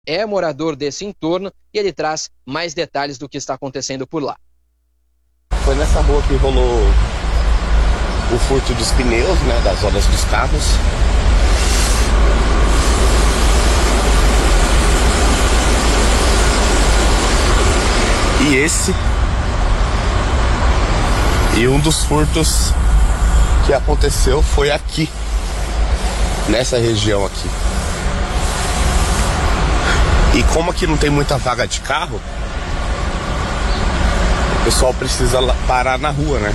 é morador desse entorno e ele traz mais detalhes do que está acontecendo por lá. Foi nessa rua que rolou o furto dos pneus, né, das rodas dos carros. E um dos furtos que aconteceu foi aqui, nessa região aqui. E como aqui não tem muita vaga de carro, o pessoal precisa parar na rua, né?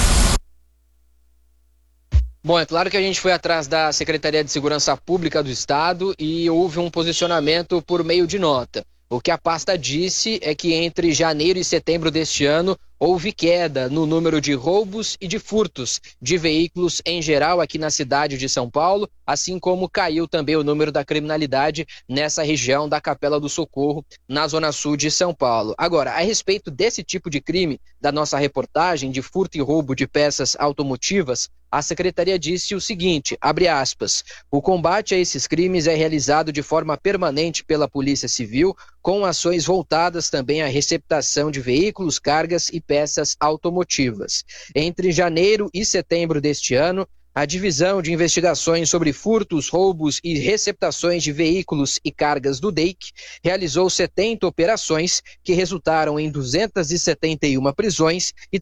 Bom, é claro que a gente foi atrás da Secretaria de Segurança Pública do Estado e houve um posicionamento por meio de nota. O que a pasta disse é que entre janeiro e setembro deste ano houve queda no número de roubos e de furtos de veículos em geral aqui na cidade de São Paulo, assim como caiu também o número da criminalidade nessa região da Capela do Socorro, na zona sul de São Paulo. Agora, a respeito desse tipo de crime da nossa reportagem de furto e roubo de peças automotivas, a Secretaria disse o seguinte, abre aspas, o combate a esses crimes é realizado de forma permanente pela Polícia Civil, com ações voltadas também à receptação de veículos, cargas e peças automotivas. Entre janeiro e setembro deste ano, a Divisão de Investigações sobre Furtos, Roubos e Receptações de Veículos e Cargas do DEIC realizou 70 operações que resultaram em 271 prisões e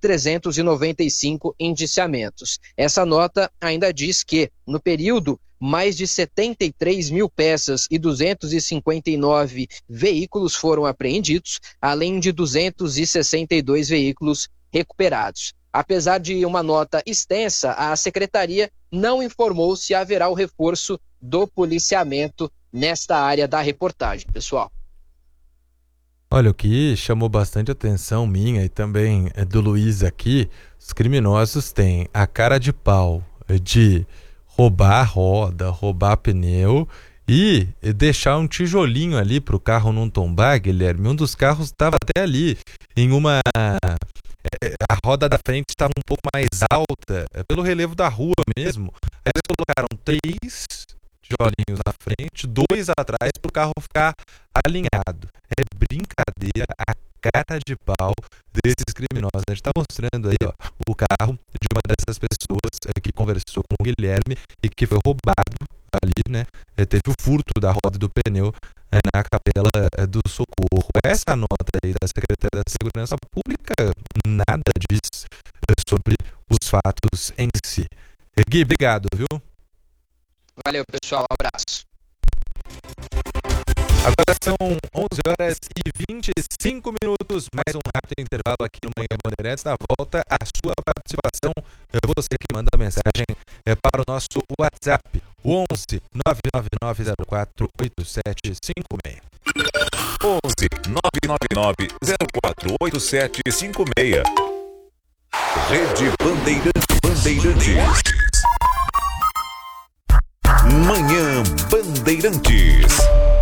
395 indiciamentos. Essa nota ainda diz que, no período, mais de 73 mil peças e 259 veículos foram apreendidos, além de 262 veículos recuperados. Apesar de uma nota extensa, a Secretaria não informou se haverá o reforço do policiamento nesta área da reportagem, pessoal. Olha, o que chamou bastante atenção minha e também do Luiz aqui, os criminosos têm a cara de pau de roubar roda, roubar pneu e deixar um tijolinho ali para o carro não tombar, Guilherme. Um dos carros estava até ali em uma... A roda da frente estava um pouco mais alta, pelo relevo da rua mesmo. Aí eles colocaram 3 tijolinhos na frente, 2 atrás, para o carro ficar alinhado. É brincadeira a cara de pau desses criminosos. A gente está mostrando aí, ó, o carro de uma dessas pessoas que conversou com o Guilherme e que foi roubado ali, né? Teve o furto da roda do pneu na Capela do Socorro. Essa nota aí da Secretaria da Segurança Pública nada diz sobre os fatos em si. Gui, obrigado, viu? Valeu, pessoal. Um abraço. Agora são 11h25, mais um rápido intervalo aqui no Manhã Bandeirantes. Na volta, a sua participação, você que manda mensagem para o nosso WhatsApp, 11 99904 8756. 11 999 04 8756. Rede Bandeirantes. Manhã Bandeirantes.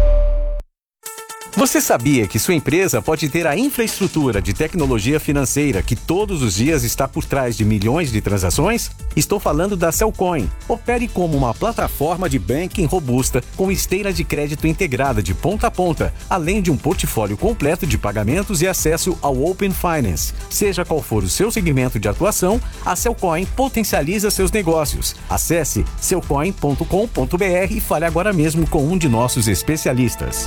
Você sabia que sua empresa pode ter a infraestrutura de tecnologia financeira que todos os dias está por trás de milhões de transações? Estou falando da Cellcoin. Opere como uma plataforma de banking robusta com esteira de crédito integrada de ponta a ponta, além de um portfólio completo de pagamentos e acesso ao Open Finance. Seja qual for o seu segmento de atuação, a Cellcoin potencializa seus negócios. Acesse cellcoin.com.br e fale agora mesmo com um de nossos especialistas.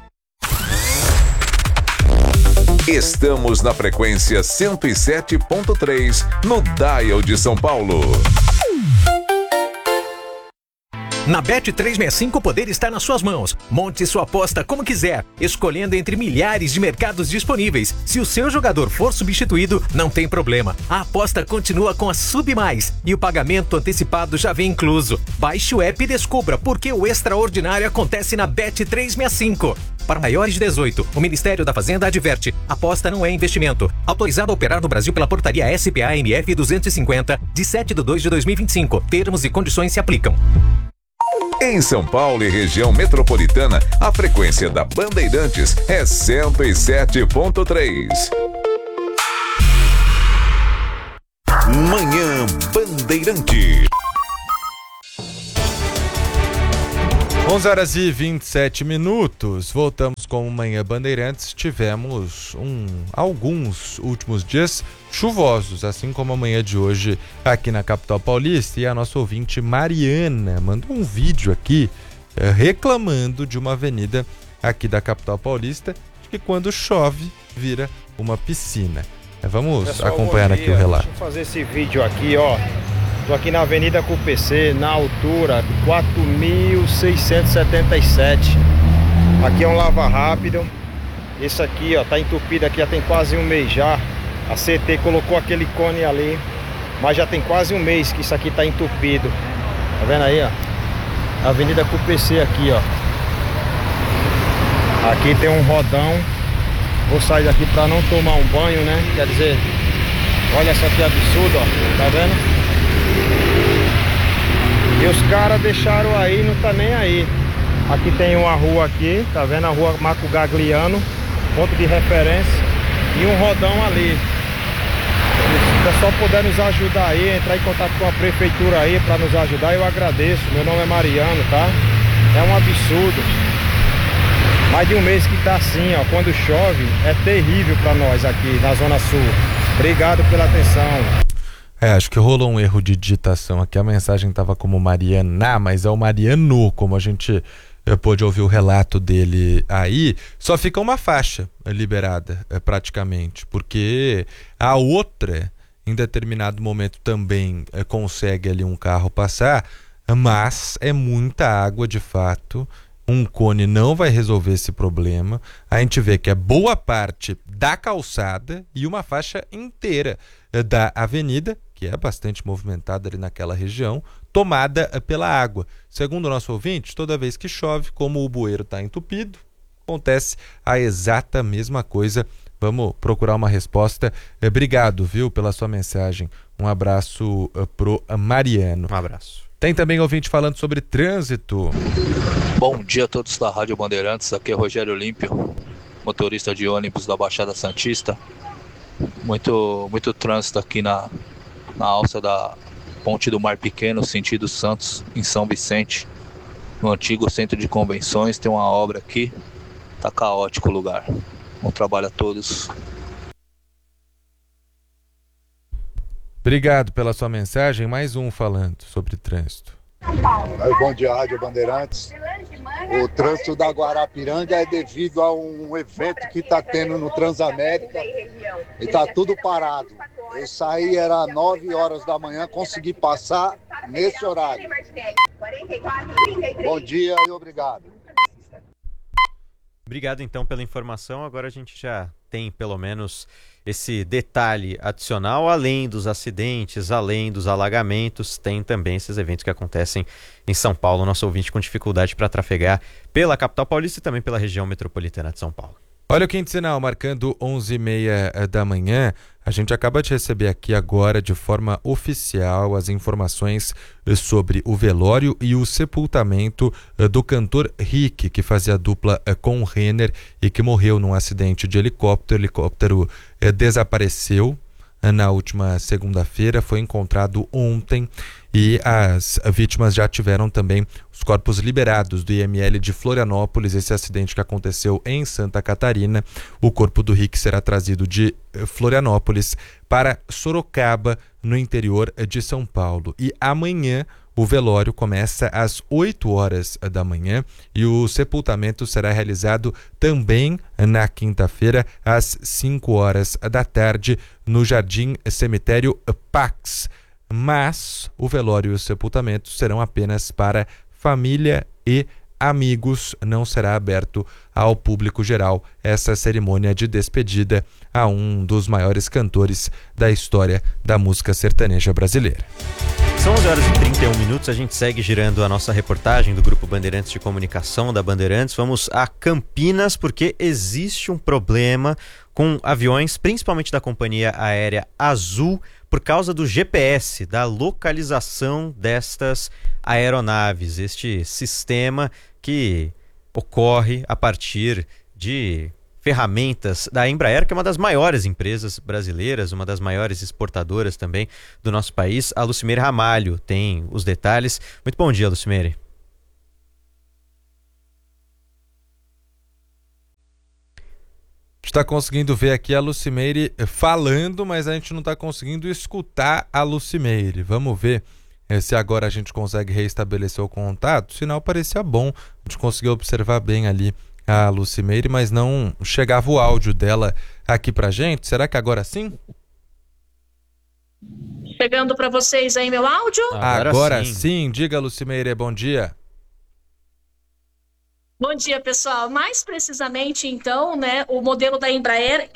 Estamos na frequência 107.3 no Dial de São Paulo. Na Bet365 o poder está nas suas mãos. Monte sua aposta como quiser, escolhendo entre milhares de mercados disponíveis. Se o seu jogador for substituído, não tem problema. A aposta continua com a Sub Mais e o pagamento antecipado já vem incluso. Baixe o app e descubra por que o extraordinário acontece na Bet365. Para maiores de 18, o Ministério da Fazenda adverte: aposta não é investimento. Autorizado a operar no Brasil pela portaria SPA-MF 250, de 7/2/2025. Termos e condições se aplicam. Em São Paulo e região metropolitana, a frequência da Bandeirantes é 107.3. Manhã Bandeirantes. 11h27. Voltamos com o Manhã Bandeirantes. Tivemos alguns últimos dias chuvosos, assim como a manhã de hoje aqui na capital paulista. E a nossa ouvinte Mariana mandou um vídeo aqui reclamando de uma avenida aqui da capital paulista, que quando chove vira uma piscina. Vamos acompanhar aqui o relato. Deixa eu fazer esse vídeo aqui, ó. Estou aqui na Avenida CUPC, na altura 4.677. Aqui é um lava rápido. Esse aqui, ó, tá entupido aqui já tem quase um mês já. A CT colocou aquele cone ali, mas já tem quase um mês que isso aqui tá entupido. Tá vendo aí, ó? Avenida CUPC aqui, ó. Aqui tem um rodão. Vou sair daqui para não tomar um banho, né? Quer dizer, olha só que absurdo, ó. Tá vendo? E os caras deixaram aí, não tá nem aí. Aqui tem uma rua aqui, tá vendo? A rua Marco Gagliano, ponto de referência. E um rodão ali. Se o pessoal puder nos ajudar aí, entrar em contato com a prefeitura aí para nos ajudar, eu agradeço. Meu nome é Mariano, tá? É um absurdo. Mais de um mês que tá assim, ó. Quando chove, é terrível para nós aqui na Zona Sul. Obrigado pela atenção. Acho que rolou um erro de digitação aqui. A mensagem tava como Mariana, mas é o Mariano, como a gente pôde ouvir o relato dele aí. Só fica uma faixa liberada, praticamente, porque a outra, em determinado momento, também consegue ali um carro passar, mas é muita água de fato. Um cone não vai resolver esse problema. A gente vê que é boa parte da calçada e uma faixa inteira da avenida, que é bastante movimentada ali naquela região, tomada pela água. Segundo o nosso ouvinte, toda vez que chove, como o bueiro está entupido, acontece a exata mesma coisa. Vamos procurar uma resposta. Obrigado, viu, pela sua mensagem. Um abraço pro Mariano. Um abraço. Tem também ouvinte falando sobre trânsito. Bom dia a todos da Rádio Bandeirantes, aqui é Rogério Olímpio, motorista de ônibus da Baixada Santista. Muito trânsito aqui na alça da Ponte do Mar Pequeno, sentido Santos, em São Vicente, no antigo centro de convenções. Tem uma obra aqui, tá caótico o lugar. Bom trabalho a todos. Obrigado pela sua mensagem. Mais um falando sobre trânsito. Bom dia, Rádio Bandeirantes. O trânsito da Guarapiranga é devido a um evento que está tendo no Transamérica e está tudo parado. Eu saí, era 9 horas da manhã, consegui passar nesse horário. Bom dia e obrigado. Obrigado então pela informação. Agora a gente já tem pelo menos esse detalhe adicional. Além dos acidentes, além dos alagamentos, tem também esses eventos que acontecem em São Paulo. Nosso ouvinte com dificuldade para trafegar pela capital paulista e também pela região metropolitana de São Paulo. Olha o quinto sinal, marcando 11h30 da manhã. A gente acaba de receber aqui agora, de forma oficial, as informações sobre o velório e o sepultamento do cantor Rick, que fazia dupla com o Renner e que morreu num acidente de helicóptero. O helicóptero desapareceu na última segunda-feira, foi encontrado ontem e as vítimas já tiveram também os corpos liberados do IML de Florianópolis. Esse acidente que aconteceu em Santa Catarina, o corpo do Rick será trazido de Florianópolis para Sorocaba, no interior de São Paulo. E amanhã o velório começa às 8 horas da manhã e o sepultamento será realizado também na quinta-feira, às 5 horas da tarde, no Jardim Cemitério Pax. Mas o velório e o sepultamento serão apenas para família e amigos, não será aberto ao público geral essa cerimônia de despedida a um dos maiores cantores da história da música sertaneja brasileira. São 11h31, a gente segue girando a nossa reportagem do Grupo Bandeirantes de Comunicação da Bandeirantes. Vamos a Campinas porque existe um problema com aviões, principalmente da companhia aérea Azul, por causa do GPS, da localização destas aeronaves. Este sistema que ocorre a partir de ferramentas da Embraer, que é uma das maiores empresas brasileiras, uma das maiores exportadoras também do nosso país. A Lucimere Ramalho tem os detalhes. Muito bom dia, Lucimere. está conseguindo ver aqui a Lucimeire falando, mas a gente não está conseguindo escutar a Lucimeire. Vamos ver se agora a gente consegue reestabelecer o contato. O sinal parecia bom, a gente conseguiu observar bem ali a Lucimeire, mas não chegava o áudio dela aqui pra gente. Será que agora sim? Chegando para vocês aí meu áudio? Agora sim. Diga, Lucimeire, bom dia. Bom dia, pessoal. Mais precisamente, então, né, o modelo da Embraer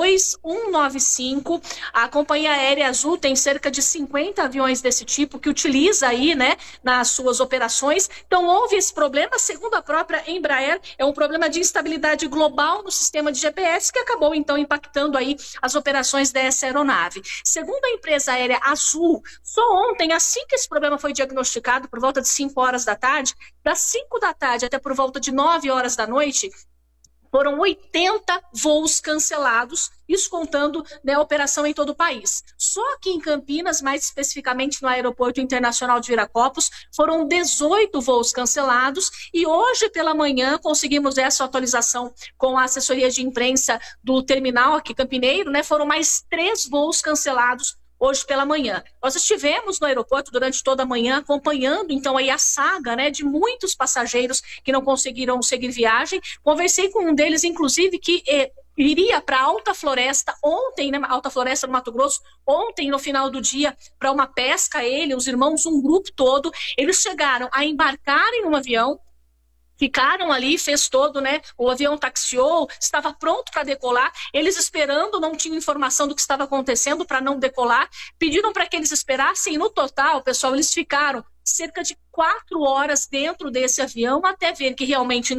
E2195. A companhia aérea Azul tem cerca de 50 aviões desse tipo que utiliza aí, né, nas suas operações. Então, houve esse problema, segundo a própria Embraer, é um problema de instabilidade global no sistema de GPS que acabou, então, impactando aí as operações dessa aeronave. Segundo a empresa aérea Azul, só ontem, assim que esse problema foi diagnosticado, por volta de 5 horas da tarde, das 5 da tarde até por volta de 9 horas da noite, foram 80 voos cancelados, isso contando, né, a operação em todo o país. Só aqui em Campinas, mais especificamente no Aeroporto Internacional de Viracopos, foram 18 voos cancelados e hoje pela manhã conseguimos essa atualização com a assessoria de imprensa do terminal aqui campineiro, né, foram mais 3 voos cancelados hoje pela manhã. Nós estivemos no aeroporto durante toda a manhã acompanhando então aí a saga, né, de muitos passageiros que não conseguiram seguir viagem. Conversei com um deles, inclusive, que iria para Alta Floresta ontem, né, Alta Floresta no Mato Grosso, ontem no final do dia para uma pesca, os irmãos, um grupo todo. Eles chegaram a embarcar em um avião, ficaram ali, fez todo, né? O avião taxiou, estava pronto para decolar. Eles esperando, não tinham informação do que estava acontecendo para não decolar. Pediram para que eles esperassem. E no total, pessoal, eles ficaram cerca de 4 horas dentro desse avião até ver que realmente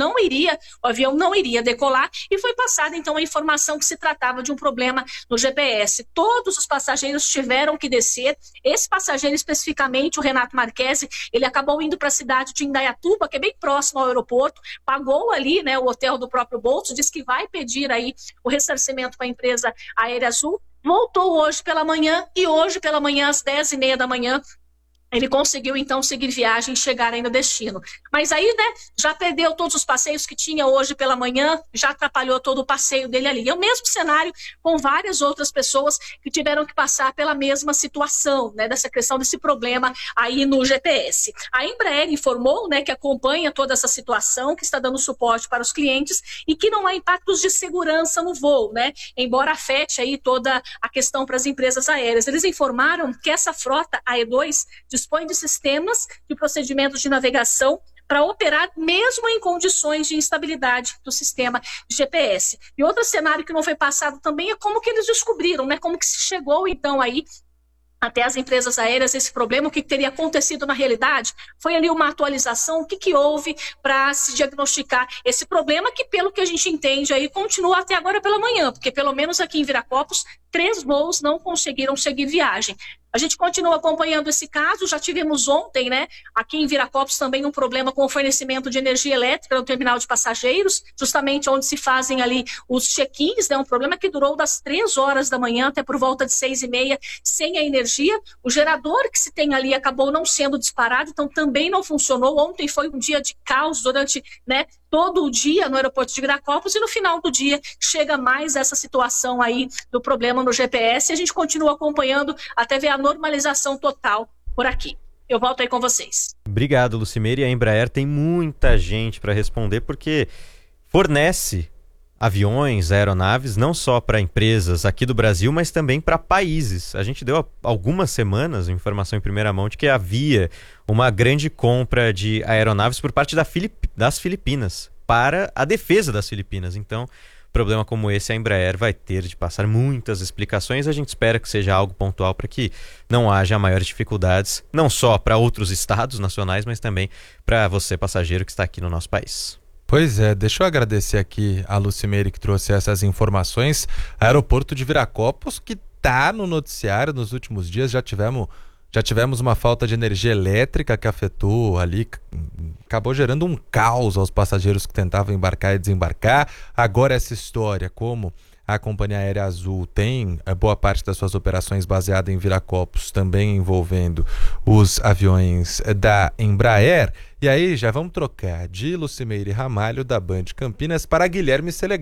o avião não iria decolar, e foi passada então a informação que se tratava de um problema no GPS. Todos os passageiros tiveram que descer. Esse passageiro especificamente, o Renato Marquesi, ele acabou indo para a cidade de Indaiatuba, que é bem próximo ao aeroporto, pagou ali, né, o hotel do próprio bolso, disse que vai pedir aí o ressarcimento para a empresa Aérea Azul. Voltou hoje pela manhã e hoje pela manhã às 10h30 da manhã ele conseguiu, então, seguir viagem e chegar aí no destino. Mas aí, né, já perdeu todos os passeios que tinha hoje pela manhã, já atrapalhou todo o passeio dele ali. É o mesmo cenário com várias outras pessoas que tiveram que passar pela mesma situação, né, dessa questão desse problema aí no GPS. A Embraer informou, né, que acompanha toda essa situação, que está dando suporte para os clientes e que não há impactos de segurança no voo, né, embora afete aí toda a questão para as empresas aéreas. Eles informaram que essa frota, a E2, dispõe de sistemas de procedimentos de navegação para operar mesmo em condições de instabilidade do sistema de GPS. E outro cenário que não foi passado também é como que eles descobriram, né? Como que se chegou então aí até as empresas aéreas esse problema, o que teria acontecido na realidade. Foi ali uma atualização, o que houve para se diagnosticar esse problema, que pelo que a gente entende aí continua até agora pela manhã, porque pelo menos aqui em Viracopos 3 voos não conseguiram seguir viagem. A gente continua acompanhando esse caso, já tivemos ontem, né, aqui em Viracopos também um problema com o fornecimento de energia elétrica no terminal de passageiros, justamente onde se fazem ali os check-ins, né, um problema que durou das 3 horas da manhã até por volta de 6h30, sem a energia. O gerador que se tem ali acabou não sendo disparado, então também não funcionou. Ontem foi um dia de caos durante, né, todo o dia no aeroporto de Viracopos, e no final do dia chega mais essa situação aí do problema no GPS, e a gente continua acompanhando até ver a normalização total por aqui. Eu volto aí com vocês. Obrigado, Lucimeire. A Embraer tem muita gente para responder, porque fornece aviões, aeronaves, não só para empresas aqui do Brasil, mas também para países. A gente deu há algumas semanas informação em primeira mão de que havia uma grande compra de aeronaves por parte das Filipinas para a defesa das Filipinas. Então, problema como esse, a Embraer vai ter de passar muitas explicações. A gente espera que seja algo pontual para que não haja maiores dificuldades, não só para outros estados nacionais, mas também para você, passageiro, que está aqui no nosso país. Pois é, deixa eu agradecer aqui a Lucimeire que trouxe essas informações. Aeroporto de Viracopos, que está no noticiário nos últimos dias, já tivemos uma falta de energia elétrica que afetou ali, acabou gerando um caos aos passageiros que tentavam embarcar e desembarcar. Agora essa história, como a Companhia Aérea Azul tem boa parte das suas operações baseada em Viracopos, também envolvendo os aviões da Embraer. E aí já vamos trocar de Lucimeire Ramalho, da Band Campinas, para Guilherme Selegal.